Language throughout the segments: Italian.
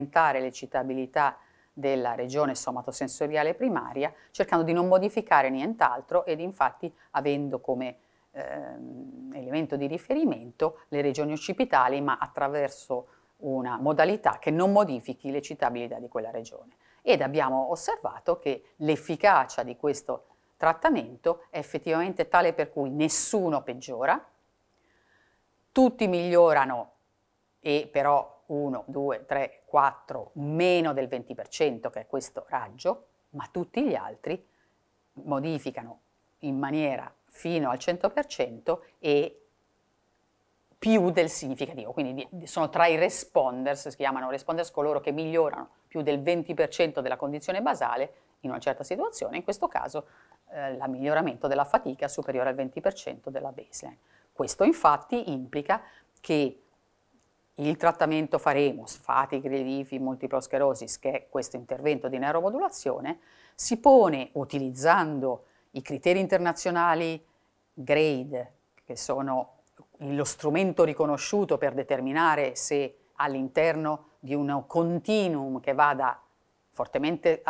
aumentare l'eccitabilità della regione somatosensoriale primaria, cercando di non modificare nient'altro ed infatti avendo come elemento di riferimento le regioni occipitali, ma attraverso una modalità che non modifichi l'eccitabilità di quella regione. Ed abbiamo osservato che l'efficacia di questo trattamento è effettivamente tale per cui nessuno peggiora, tutti migliorano e però 1, 2, 3, 4, meno del 20% che è questo raggio, ma tutti gli altri modificano in maniera fino al 100% e più del significativo, quindi sono tra i responders, si chiamano responders coloro che migliorano più del 20% della condizione basale in una certa situazione, in questo caso il miglioramento della fatica è superiore al 20% della baseline. Questo infatti implica che il trattamento faremos, fatigue relief in multipla sclerosis, che è questo intervento di neuromodulazione, si pone utilizzando i criteri internazionali GRADE, che sono lo strumento riconosciuto per determinare se all'interno di un continuum che vada fortemente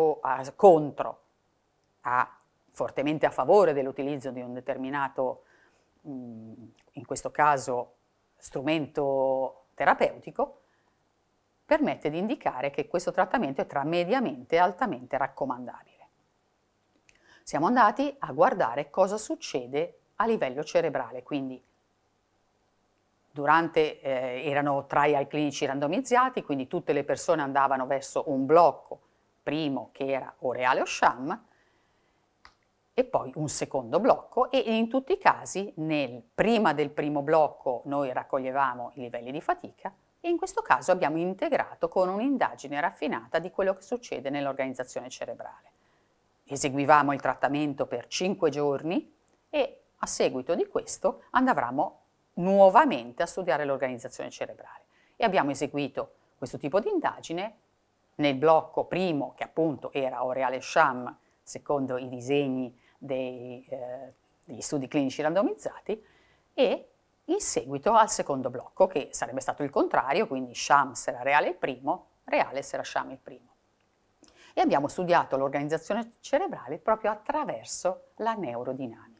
fortemente a favore dell'utilizzo di un determinato, in questo caso, strumento terapeutico, permette di indicare che questo trattamento è tra mediamente e altamente raccomandabile. Siamo andati a guardare cosa succede a livello cerebrale, quindi erano trial clinici randomizzati, quindi tutte le persone andavano verso un blocco primo che era o reale o sham, e poi un secondo blocco, e in tutti i casi prima del primo blocco noi raccoglievamo i livelli di fatica e in questo caso abbiamo integrato con un'indagine raffinata di quello che succede nell'organizzazione cerebrale. Eseguivamo il trattamento per 5 giorni e a seguito di questo andavamo nuovamente a studiare l'organizzazione cerebrale e abbiamo eseguito questo tipo di indagine nel blocco primo, che appunto era o reale sham secondo i disegni degli studi clinici randomizzati, e in seguito al secondo blocco, che sarebbe stato il contrario, quindi sham se era reale il primo, reale se era sham il primo. E abbiamo studiato l'organizzazione cerebrale proprio attraverso la neurodinamica.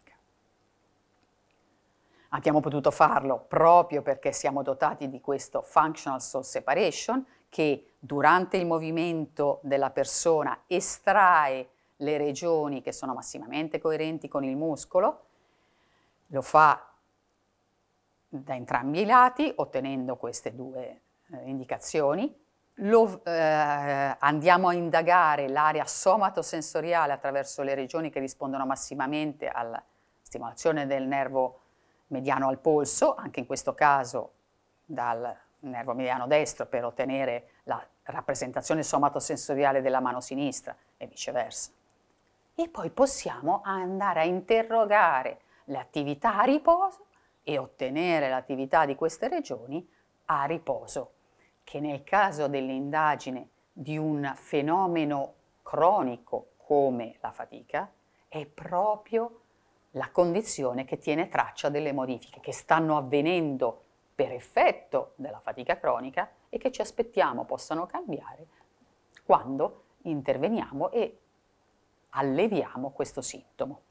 Abbiamo potuto farlo proprio perché siamo dotati di questo functional source separation, che durante il movimento della persona estrae le regioni che sono massimamente coerenti con il muscolo, lo fa da entrambi i lati, ottenendo queste due indicazioni. Andiamo a indagare l'area somatosensoriale attraverso le regioni che rispondono massimamente alla stimolazione del nervo mediano al polso, anche in questo caso dal nervo mediano destro per ottenere la rappresentazione somatosensoriale della mano sinistra e viceversa. E poi possiamo andare a interrogare le attività a riposo e ottenere l'attività di queste regioni a riposo, che nel caso dell'indagine di un fenomeno cronico come la fatica è proprio la condizione che tiene traccia delle modifiche che stanno avvenendo per effetto della fatica cronica e che ci aspettiamo possano cambiare quando interveniamo e alleviamo questo sintomo.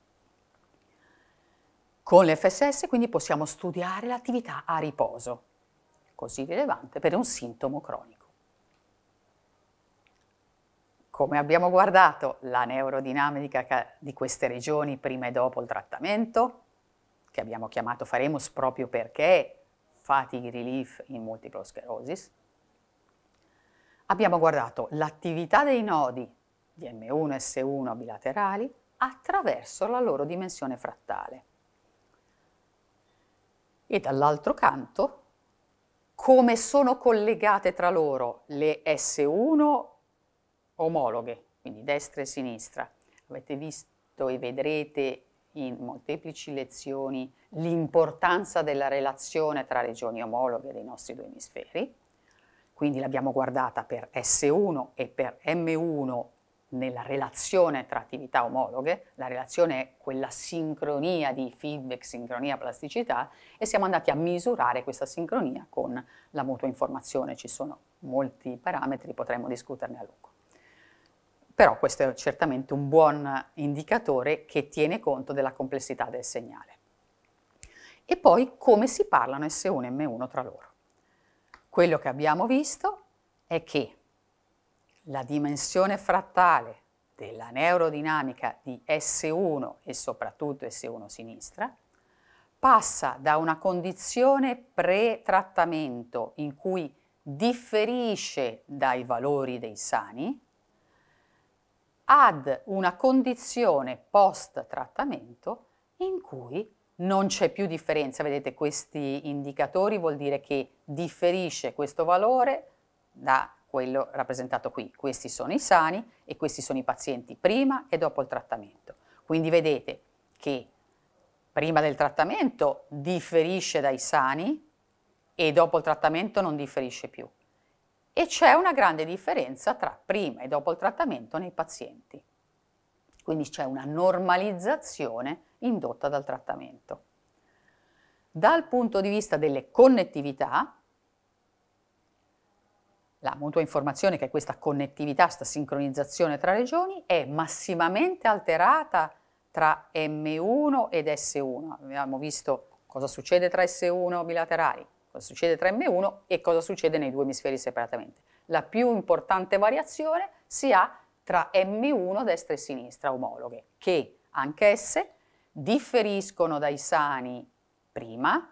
Con l'FSS quindi possiamo studiare l'attività a riposo, così rilevante per un sintomo cronico. Come abbiamo guardato la neurodinamica di queste regioni prima e dopo il trattamento, che abbiamo chiamato Faremus proprio perché fatigue relief in multipla sclerosis, abbiamo guardato l'attività dei nodi di M1 e S1 bilaterali attraverso la loro dimensione frattale. E dall'altro canto, come sono collegate tra loro le S1 omologhe, quindi destra e sinistra. Avete visto e vedrete in molteplici lezioni l'importanza della relazione tra regioni omologhe dei nostri due emisferi. Quindi l'abbiamo guardata per S1 e per M1 nella relazione tra attività omologhe. La relazione è quella sincronia di feedback, sincronia, plasticità, e siamo andati a misurare questa sincronia con la mutua informazione. Ci sono molti parametri, potremmo discuterne a lungo. Però questo è certamente un buon indicatore che tiene conto della complessità del segnale. E poi come si parlano S1 e M1 tra loro. Quello che abbiamo visto è che la dimensione frattale della neurodinamica di S1 e soprattutto S1 sinistra passa da una condizione pre-trattamento in cui differisce dai valori dei sani ad una condizione post-trattamento in cui non c'è più differenza. Vedete, questi indicatori vuol dire che differisce questo valore da quello rappresentato qui. Questi sono i sani e questi sono i pazienti prima e dopo il trattamento. Quindi vedete che prima del trattamento differisce dai sani e dopo il trattamento non differisce più. E c'è una grande differenza tra prima e dopo il trattamento nei pazienti. Quindi c'è una normalizzazione indotta dal trattamento. Dal punto di vista delle connettività, la mutua informazione, che è questa connettività, questa sincronizzazione tra regioni, è massimamente alterata tra M1 ed S1. Abbiamo visto cosa succede tra S1 bilaterali, cosa succede tra M1 e cosa succede nei due emisferi separatamente. La più importante variazione si ha tra M1 destra e sinistra omologhe, che anch'esse differiscono dai sani prima,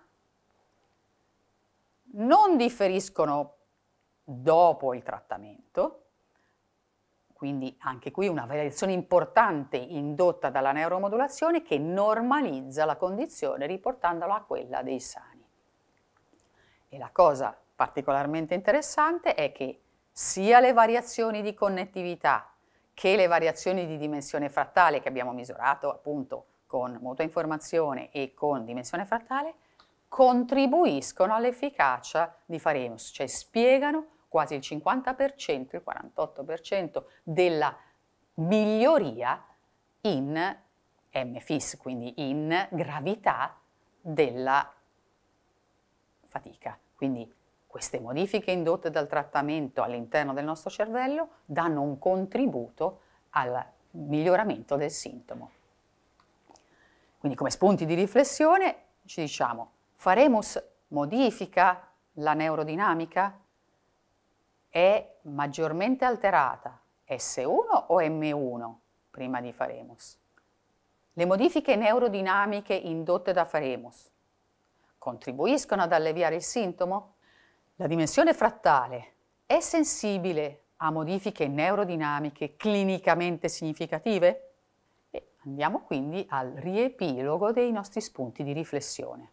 non differiscono dopo il trattamento, quindi anche qui una variazione importante indotta dalla neuromodulazione che normalizza la condizione riportandola a quella dei sani. E la cosa particolarmente interessante è che sia le variazioni di connettività che le variazioni di dimensione frattale che abbiamo misurato appunto con mutua informazione e con dimensione frattale contribuiscono all'efficacia di Pharemus, cioè spiegano quasi il 50%, il 48% della miglioria in MFIS, quindi in gravità della fatica. Quindi queste modifiche indotte dal trattamento all'interno del nostro cervello danno un contributo al miglioramento del sintomo. Quindi come spunti di riflessione ci diciamo: Pharemus modifica la neurodinamica? È maggiormente alterata S1 o M1 prima di Pharemus? Le modifiche neurodinamiche indotte da Pharemus contribuiscono ad alleviare il sintomo? La dimensione frattale è sensibile a modifiche neurodinamiche clinicamente significative? E andiamo quindi al riepilogo dei nostri spunti di riflessione.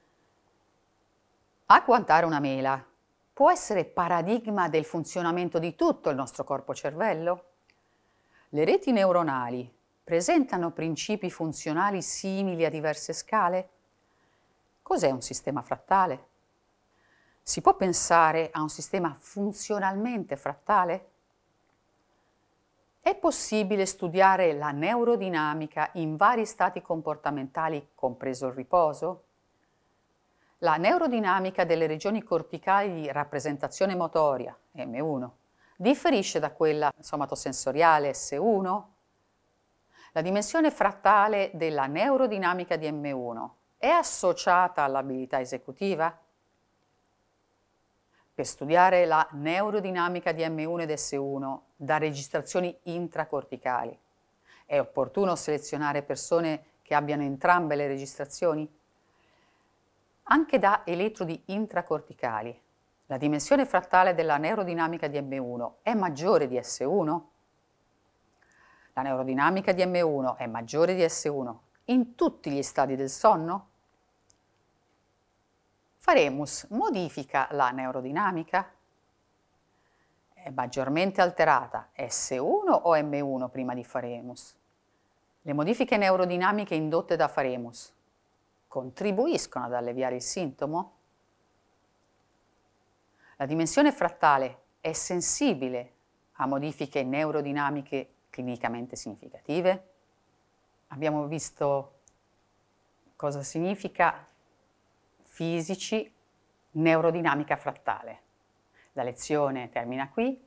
Agguantare una mela può essere paradigma del funzionamento di tutto il nostro corpo-cervello? Le reti neuronali presentano principi funzionali simili a diverse scale? Cos'è un sistema frattale? Si può pensare a un sistema funzionalmente frattale? È possibile studiare la neurodinamica in vari stati comportamentali, compreso il riposo? La neurodinamica delle regioni corticali di rappresentazione motoria, M1, differisce da quella somatosensoriale S1? La dimensione frattale della neurodinamica di M1 è associata all'abilità esecutiva? Per studiare la neurodinamica di M1 ed S1 da registrazioni intracorticali, è opportuno selezionare persone che abbiano entrambe le registrazioni? Anche da elettrodi intracorticali, la dimensione frattale della neurodinamica di M1 è maggiore di S1? La neurodinamica di M1 è maggiore di S1 in tutti gli stadi del sonno? Pharemus modifica la neurodinamica? È maggiormente alterata S1 o M1 prima di Pharemus? Le modifiche neurodinamiche indotte da Pharemus contribuiscono ad alleviare il sintomo? La dimensione frattale è sensibile a modifiche neurodinamiche clinicamente significative. Abbiamo visto cosa significa fisici, neurodinamica frattale. La lezione termina qui.